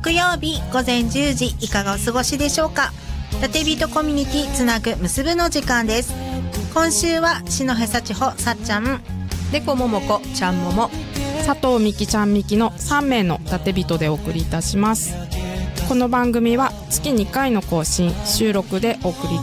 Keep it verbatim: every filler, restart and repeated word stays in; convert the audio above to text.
木曜日午前じゅうじ、いかがお過ごしでしょうか。たてびとコミュニティつなぐ結ぶの時間です。今週は篠戸幸穂さっちゃん、 でこももこちゃんもも、 佐藤美希ちゃん美希のさんめいのたてびとでお送りいたします。この番組は月にかいの更新収録でお送り